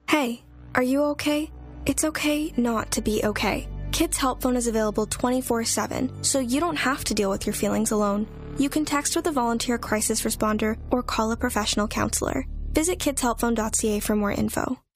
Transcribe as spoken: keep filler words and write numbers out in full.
Hey, are you okay? It's okay not to be okay. Kids Help Phone is available twenty-four seven, so you don't have to deal with your feelings alone. You can text with a volunteer crisis responder or call a professional counselor. Visit kids help phone dot c a for more info.